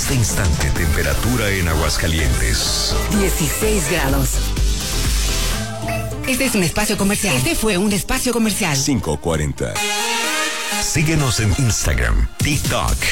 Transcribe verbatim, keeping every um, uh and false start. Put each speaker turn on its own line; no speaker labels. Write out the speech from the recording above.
este instante, temperatura en Aguascalientes.
dieciséis grados. Este es un espacio comercial. Este fue un espacio comercial.
cinco cuarenta. Síguenos en Instagram, TikTok,